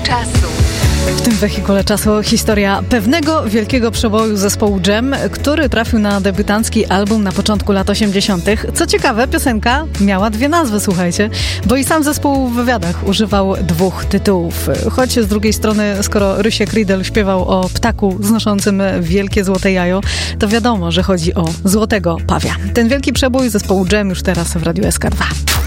czasu. W tym wehikule czasu historia pewnego wielkiego przeboju zespołu Dżem, który trafił na debiutancki album na początku lat 80. Co ciekawe, piosenka miała dwie nazwy, słuchajcie, bo i sam zespół w wywiadach używał dwóch tytułów. Choć z drugiej strony, skoro Rysiek Riedel śpiewał o ptaku znoszącym wielkie złote jajo, to wiadomo, że chodzi o złotego pawia. Ten wielki przebój zespołu Dżem już teraz w Radiu SK2.